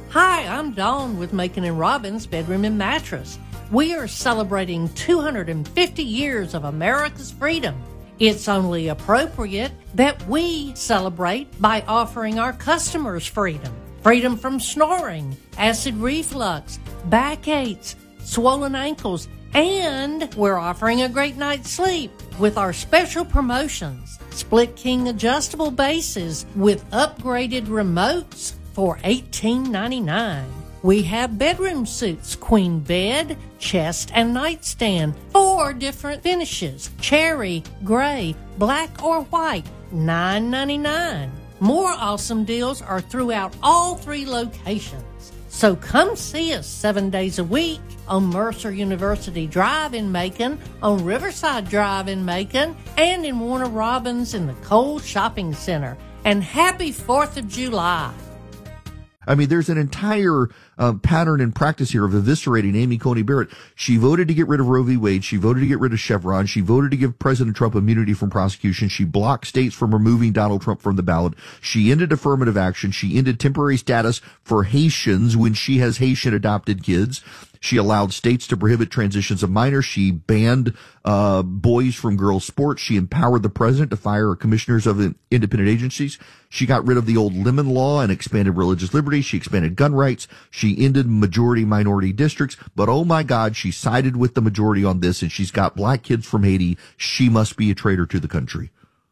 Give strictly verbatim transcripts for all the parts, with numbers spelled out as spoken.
Hi, I'm Dawn with Macon and Robbins Bedroom and Mattress. We are celebrating two hundred fifty years of America's freedom. It's only appropriate that we celebrate by offering our customers freedom. Freedom from snoring, acid reflux, backaches, swollen ankles, and we're offering a great night's sleep with our special promotions. Split King adjustable bases with upgraded remotes for eighteen ninety-nine. We have bedroom suits, queen bed, chest, and nightstand, four different finishes, cherry, gray, black, or white, nine ninety-nine. More awesome deals are throughout all three locations. So come see us seven days a week on Mercer University Drive in Macon, on Riverside Drive in Macon, and in Warner Robins in the Cole Shopping Center. And happy fourth of July. I mean, there's an entire uh, pattern and practice here of eviscerating Amy Coney Barrett. She voted to get rid of Roe v. Wade. She voted to get rid of Chevron. She voted to give President Trump immunity from prosecution. She blocked states from removing Donald Trump from the ballot. She ended affirmative action. She ended temporary status for Haitians when she has Haitian adopted kids. She allowed states to prohibit transitions of minors. She banned uh boys from girls' sports. She empowered the president to fire commissioners of independent agencies. She got rid of the old Lemon Law and expanded religious liberty. She expanded gun rights. She ended majority-minority districts. But, oh, my God, she sided with the majority on this, and she's got black kids from Haiti. She must be a traitor to the country.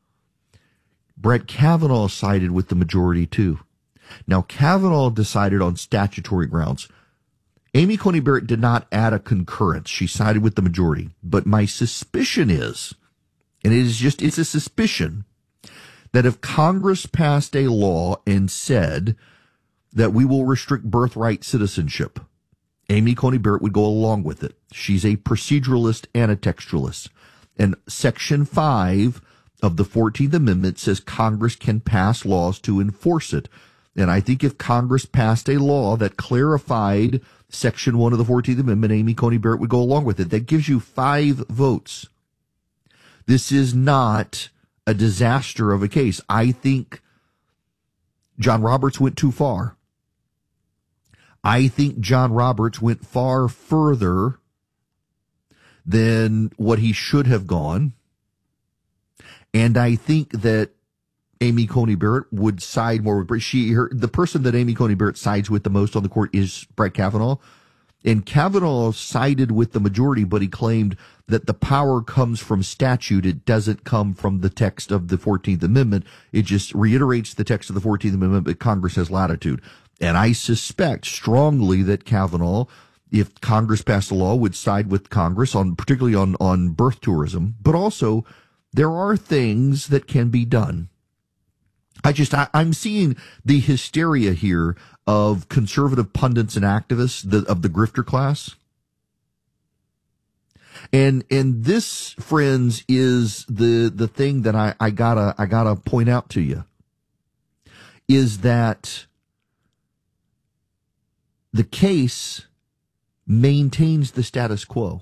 Brett Kavanaugh sided with the majority, too. Now, Kavanaugh decided on statutory grounds. Amy Coney Barrett did not add a concurrence. She sided with the majority. But my suspicion is, and it is just, it's a suspicion, that if Congress passed a law and said that we will restrict birthright citizenship, Amy Coney Barrett would go along with it. She's a proceduralist and a textualist. And Section five of the fourteenth Amendment says Congress can pass laws to enforce it. And I think if Congress passed a law that clarified Section one of the fourteenth Amendment, Amy Coney Barrett would go along with it. That gives you five votes. This is not a disaster of a case. I think John Roberts went too far. I think John Roberts went far further than what he should have gone. And I think that Amy Coney Barrett would side more with she her the person that Amy Coney Barrett sides with the most on the court is Brett Kavanaugh. And Kavanaugh sided with the majority, but he claimed that the power comes from statute. It doesn't come from the text of the fourteenth Amendment. It just reiterates the text of the fourteenth Amendment, but Congress has latitude. And I suspect strongly that Kavanaugh, if Congress passed a law, would side with Congress on, particularly on, on birth tourism. But also, there are things that can be done. I just, I, I'm seeing the hysteria here of conservative pundits and activists the, of the grifter class. And, and this, friends, is the, the thing that I, I gotta, I gotta point out to you is that the case maintains the status quo.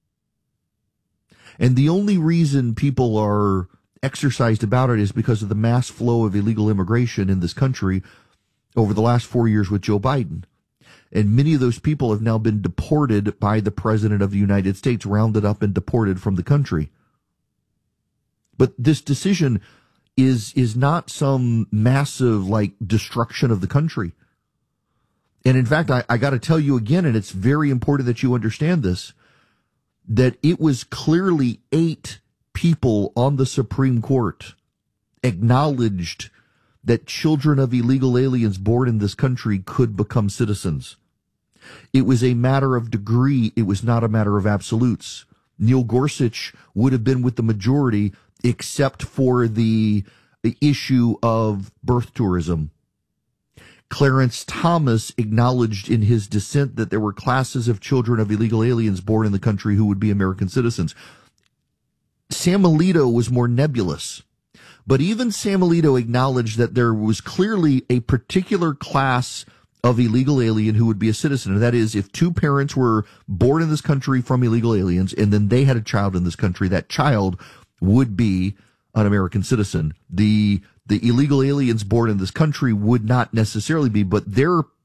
And the only reason people are exercised about it is because of the mass flow of illegal immigration in this country over the last four years with Joe Biden. And many of those people have now been deported by the President of the United States, rounded up and deported from the country. But this decision is, is not some massive, like, destruction of the country. And in fact, I, I got to tell you again, and it's very important that you understand this, that it was clearly eight people on the Supreme Court acknowledged that children of illegal aliens born in this country could become citizens. It was a matter of degree. It was not a matter of absolutes. Neil Gorsuch would have been with the majority except for the, the issue of birth tourism. Clarence Thomas acknowledged in his dissent that there were classes of children of illegal aliens born in the country who would be American citizens. Sam Alito was more nebulous, but even Sam Alito acknowledged that there was clearly a particular class of illegal alien who would be a citizen. And that is, if two parents were born in this country from illegal aliens and then they had a child in this country, that child would be an American citizen. The the illegal aliens born in this country would not necessarily be, but their